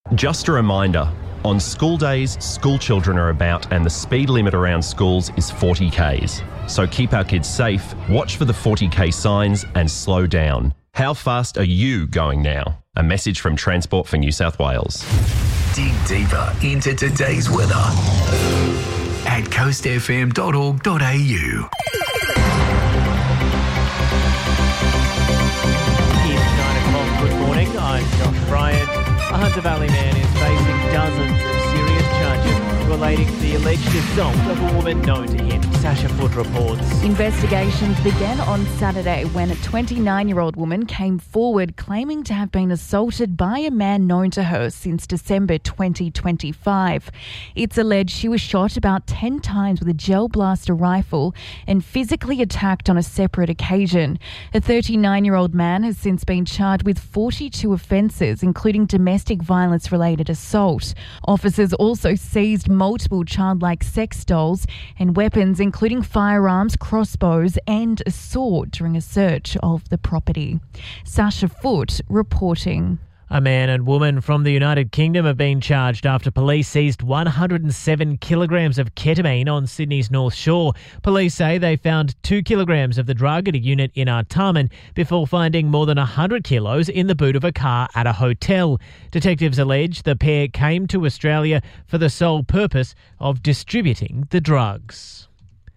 Just a reminder, on school days, school children are about and the speed limit around schools is 40 Ks. So keep our kids safe, watch for the 40 K signs and slow down. How fast are you going now? A message from Transport for New South Wales. Dig deeper into today's weather at coastfm.org.au. It's 9 o'clock. Good morning. I'm Josh Bryant. A Hunter Valley man is facing dozens of serious charges relating to the alleged assault of a woman known to him. Sasha Foote reports. Investigations began on Saturday when a 29-year-old woman came forward claiming to have been assaulted by a man known to her since December 2025. It's alleged she was shot about 10 times with a gel blaster rifle and physically attacked on a separate occasion. A 39-year-old man has since been charged with 42 offences, including domestic violence-related assault. Officers also seized multiple childlike sex dolls and weapons, including firearms, crossbows and a sword during a search of the property. Sasha Foote reporting. A man and woman from the United Kingdom have been charged after police seized 107 kilograms of ketamine on Sydney's North Shore. Police say they found 2 kilograms of the drug at a unit in Artarmon before finding more than 100 kilos in the boot of a car at a hotel. Detectives allege the pair came to Australia for the sole purpose of distributing the drugs.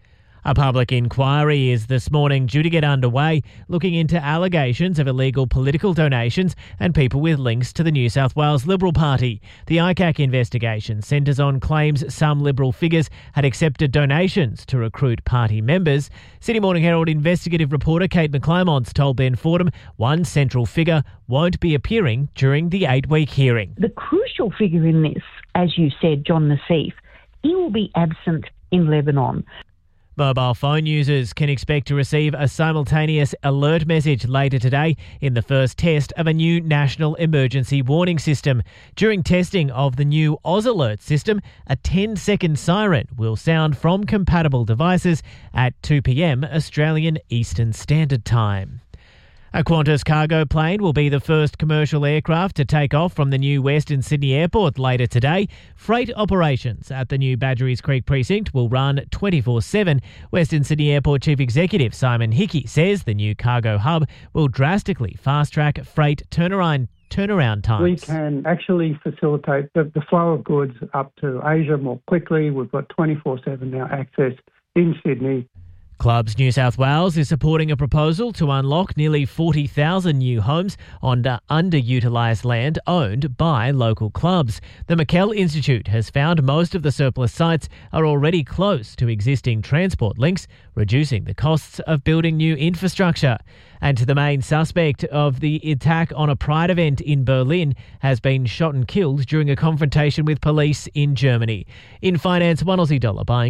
A public inquiry is this morning due to get underway, looking into allegations of illegal political donations and people with links to the New South Wales Liberal Party. The ICAC investigation centres on claims some Liberal figures had accepted donations to recruit party members. Sydney Morning Herald investigative reporter Kate McClymont's told Ben Fordham one central figure won't be appearing during the 8-week hearing. The crucial figure in this, as you said, John Nassif, he will be absent in Lebanon. Mobile phone users can expect to receive a simultaneous alert message later today in the first test of a new national emergency warning system. During testing of the new Oz Alert system, a 10-second siren will sound from compatible devices at 2 p.m. Australian Eastern Standard Time. A Qantas cargo plane will be the first commercial aircraft to take off from the new Western Sydney Airport later today. Freight operations at the new Badgerys Creek precinct will run 24/7. Western Sydney Airport Chief Executive Simon Hickey says the new cargo hub will drastically fast-track freight turnaround times. We can actually facilitate the flow of goods up to Asia more quickly. We've got 24/7 now access in Sydney. Clubs New South Wales is supporting a proposal to unlock nearly 40,000 new homes on underutilised land owned by local clubs. The McKell Institute has found most of the surplus sites are already close to existing transport links, reducing the costs of building new infrastructure. And the main suspect of the attack on a Pride event in Berlin has been shot and killed during a confrontation with police in Germany. In finance, $1 Aussie buying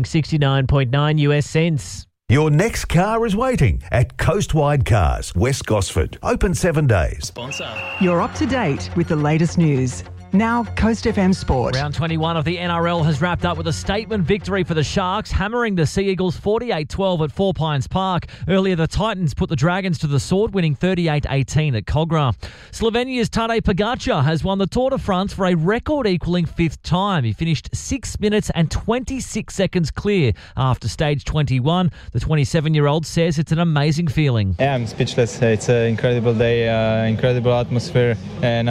69.9 US cents. Your next car is waiting at Coastwide Cars, West Gosford. Open 7 days. Sponsor. You're up to date with the latest news. Now, Coast FM Sport. Round 21 of the NRL has wrapped up with a statement victory for the Sharks, hammering the Sea Eagles 48-12 at Four Pines Park. Earlier, the Titans put the Dragons to the sword, winning 38-18 at Cogra. Slovenia's Tadej Pogacar has won the Tour de France for a record-equaling 5th time. He finished 6 minutes and 26 seconds clear after stage 21. The 27-year-old says it's an amazing feeling. Yeah, I'm speechless. It's an incredible day, incredible atmosphere, and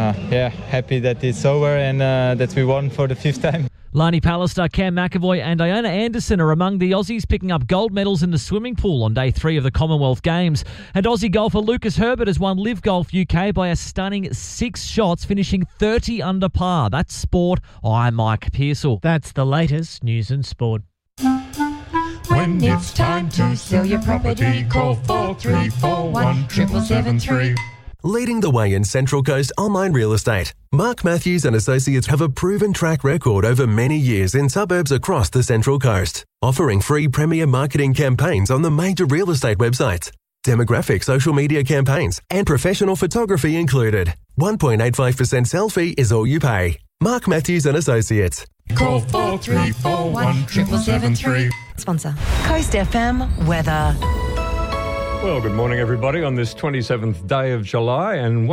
happy that it's over and that we won for the 5th time. Lani Pallister, Cam McAvoy and Iona Anderson are among the Aussies picking up gold medals in the swimming pool on day 3 of the Commonwealth Games. And Aussie golfer Lucas Herbert has won Live Golf UK by a stunning 6 shots, finishing 30 under par. That's sport. I'm Mike Pearsall. That's the latest news and sport. When it's time to sell your property, call 4341 7773. Leading the way in Central Coast online real estate, Mark Matthews and Associates have a proven track record over many years in suburbs across the Central Coast, offering free premier marketing campaigns on the major real estate websites, demographic social media campaigns, and professional photography included. 1.85% sell fee is all you pay. Mark Matthews and Associates. Call 4341 7773. Sponsor. Coast FM weather. Well, good morning, everybody, on this 27th day of July, and